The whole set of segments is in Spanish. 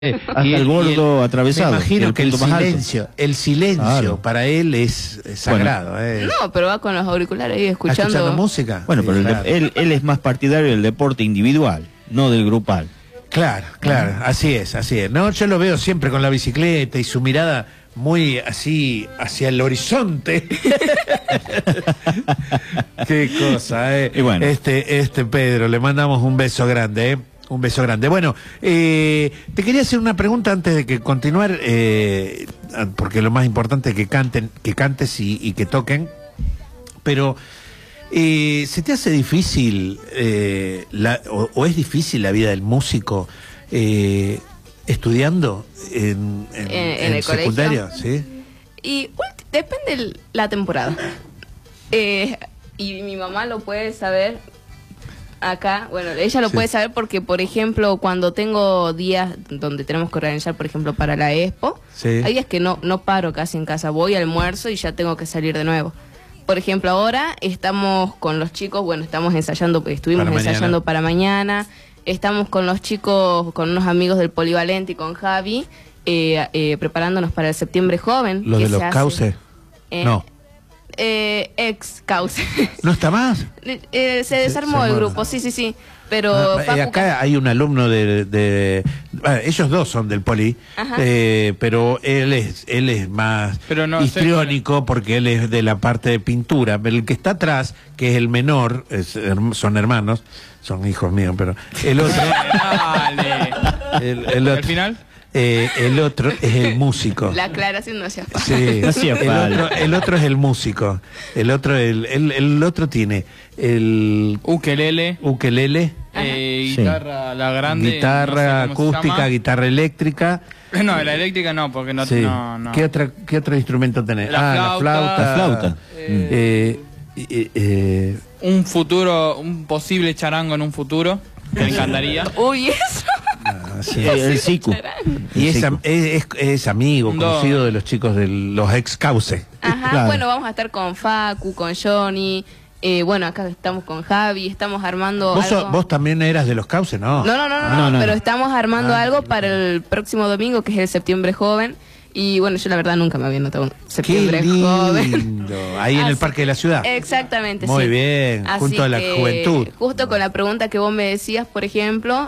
hasta el bordo atravesado. Me imagino que el silencio Claro. para él es sagrado. No, pero va con los auriculares ahí ¿Escuchando música? Bueno, pero claro. él es más partidario del deporte individual, no del grupal. Claro, así es. No, yo lo veo siempre con la bicicleta y su mirada muy así hacia el horizonte. Qué cosa, Y bueno. Pedro, le mandamos un beso grande, Un beso grande. Bueno, te quería hacer una pregunta antes de que continuar, porque lo más importante es que cantes y que toquen, pero ¿se te hace difícil o es difícil la vida del músico estudiando en el secundaria? colegio? ¿Sí? Y depende la temporada. Y mi mamá lo puede saber acá. Bueno, ella lo puede saber porque, por ejemplo, cuando tengo días donde tenemos que organizar, por ejemplo, para la Expo, hay días que no paro casi en casa. Voy, almuerzo y ya tengo que salir de nuevo. Por ejemplo, ahora estamos con los chicos, bueno, estamos ensayando, estuvimos ensayando para mañana. Estamos con los chicos, con unos amigos del Polivalente y con Javi, preparándonos para el Septiembre Joven. ¿Lo de los cauces? No. Ex cauce. ¿No está más? Se desarmó el grupo, sí. Pero acá hay un alumno ellos dos son del Poli, pero él es más histriónico porque él es de la parte de pintura. Pero el que está atrás, que es el menor, son hermanos, son hijos míos, pero el otro... el otro, ¿Al final? El otro es el músico. La aclaración no hacía falta. Sí, No hacía falta. El otro es el músico. El otro tiene el ukelele, guitarra, la grande, guitarra acústica, guitarra eléctrica. No, la eléctrica no, porque no. ¿Qué otro instrumento tenés? La flauta. Un posible charango en un futuro. Me encantaría. Uy, eso. El Sicu. Y es amigo, conocido de los chicos de los ex cauce. Claro. Bueno, vamos a estar con Facu, con Johnny. Bueno, acá estamos con Javi, estamos armando ¿Vos también eras de los cauces, no? No, pero estamos armando algo para el próximo domingo, que es el Septiembre Joven. Y bueno, yo la verdad nunca me había notado un Septiembre Joven. Ahí en el Parque de la Ciudad. Exactamente, Muy bien, junto a la juventud. Justo con la pregunta que vos me decías, por ejemplo,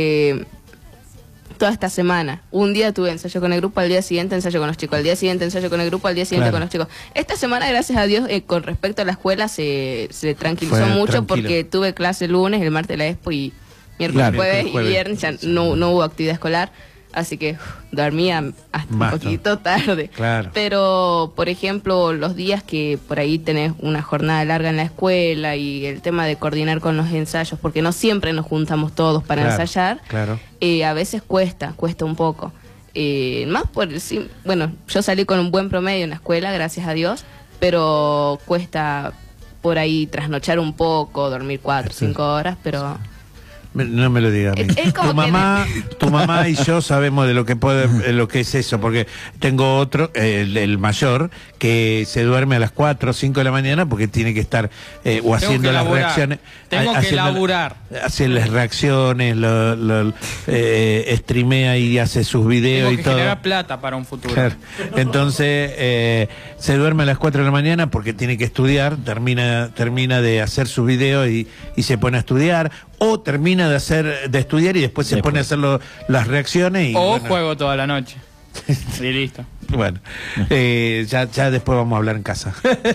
toda esta semana, un día tuve ensayo con el grupo, al día siguiente ensayo con los chicos, al día siguiente ensayo con el grupo, al día siguiente con los chicos. Esta semana, gracias a Dios, con respecto a la escuela se tranquilizó mucho porque tuve clase el lunes, el martes la Expo y miércoles, jueves y viernes ya no hubo actividad escolar. Así que dormía hasta un poquito tarde. Claro. Pero, por ejemplo, los días que por ahí tenés una jornada larga en la escuela y el tema de coordinar con los ensayos, porque no siempre nos juntamos todos para ensayar, a veces cuesta un poco. Más por bueno, yo salí con un buen promedio en la escuela, gracias a Dios, pero cuesta por ahí trasnochar un poco, dormir 4 o 5 horas, pero... No me lo digas a mí. Tu mamá y yo sabemos de lo que es eso, porque tengo otro, el mayor, que se duerme a las 4 o 5 de la mañana porque tiene que estar o haciendo las reacciones. Tengo que laburar. Hace las reacciones, streamea y hace sus videos y todo. Generar plata para un futuro. Claro. Entonces se duerme a las 4 de la mañana porque tiene que estudiar, termina de hacer sus videos y se pone a estudiar, o termina de estudiar y después se pone a hacer las reacciones. Juego toda la noche. Y listo. Bueno, ya después vamos a hablar en casa.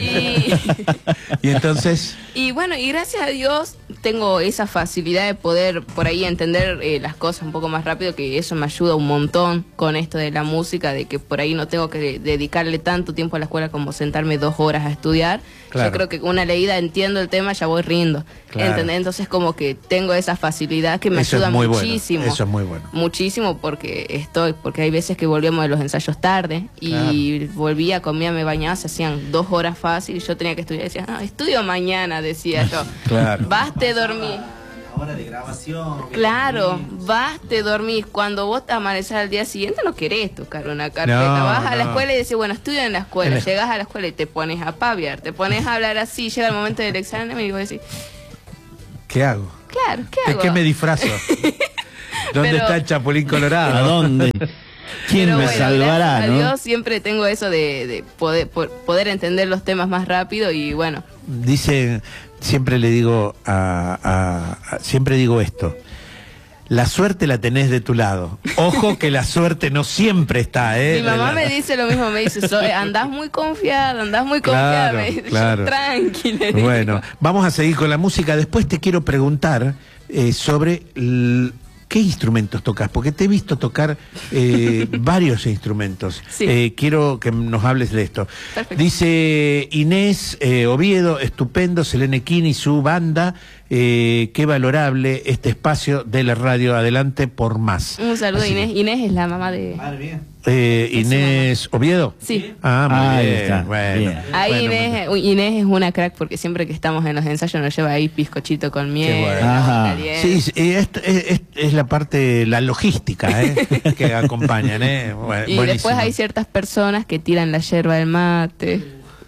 Y entonces... Y bueno, y gracias a Dios tengo esa facilidad de poder por ahí entender las cosas un poco más rápido, que eso me ayuda un montón con esto de la música, de que por ahí no tengo que dedicarle tanto tiempo a la escuela como sentarme 2 horas a estudiar. Yo creo que con una leída entiendo el tema, ya voy riendo. ¿Entendés? Entonces como que tengo esa facilidad que me ayuda muchísimo. Eso es muy bueno. Muchísimo porque hay veces que volvíamos de los ensayos tarde y volvía, comía, me bañaba, se hacían 2 horas fácil y yo tenía que estudiar. Decía, no, estudio mañana, decía yo. Baste dormir. Hora de grabación. Claro, baste dormir. Cuando vos te amaneces al día siguiente no querés tocar una carpeta. Vas a la escuela y decís, bueno, estudio en la escuela. Llegás a la escuela y te pones a paviar, te pones a hablar así, llega el momento del examen y vos decís, ¿qué hago? Claro, ¿qué hago? ¿De qué me disfrazo? ¿Dónde está el Chapulín Colorado? ¿A dónde? ¿Quién Pero me bueno, salvará, gracias a no? Dios siempre tengo eso de poder entender los temas más rápido y bueno. Dice, siempre le digo siempre digo esto. La suerte la tenés de tu lado. Ojo que la suerte no siempre está, ¿eh? Mi mamá me dice lo mismo, me dice, andás muy confiada, Claro, me dice, claro. yo, tranquila. le Bueno, digo. vamos a seguir con la música. Después te quiero preguntar sobre qué instrumentos tocas, porque te he visto tocar varios instrumentos. Sí. Quiero que nos hables de esto. Perfecto. Dice Inés Oviedo, estupendo, Selene Quini y su banda. Qué valorable este espacio de la radio. Adelante por más. Un saludo a Así Inés. Inés es la mamá de... Madre mía. Inés Oviedo. Sí. Ah, muy Ahí bien. está, Bueno, bien. Ahí bueno, Inés es una crack porque siempre que estamos en los ensayos nos lleva ahí bizcochito con miel. bueno. Ajá. caliente. Sí, es la parte, la logística que acompañan. Bueno, Y buenísimo. después hay ciertas personas que tiran la yerba del mate,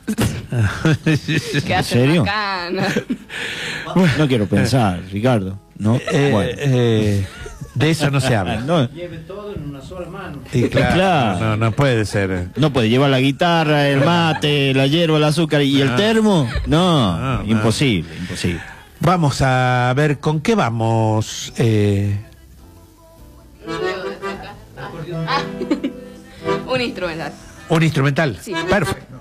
que hacen serio? macana. No quiero pensar, Ricardo. ¿No? Bueno. De eso no se habla. No, Lleve todo en una sola mano. Y claro, Claro. no puede ser. no puede llevar la guitarra, el mate, la hierba, el azúcar y el termo. No, No, no. imposible, imposible. Vamos a ver con qué vamos. Un instrumental. Un instrumental. Sí. Perfecto.